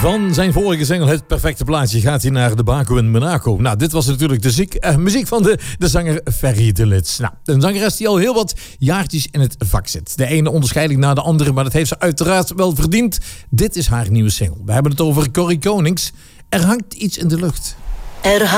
Van zijn vorige single Het Perfecte Plaatje gaat hij naar de Baco in Monaco. Nou, dit was natuurlijk de muziek van de zanger Ferry de Lits. Nou, een zangeres die al heel wat jaartjes in het vak zit. De ene onderscheiding na de andere, maar dat heeft ze uiteraard wel verdiend. Dit is haar nieuwe single. We hebben het over Corrie Konings. Er hangt iets in de lucht.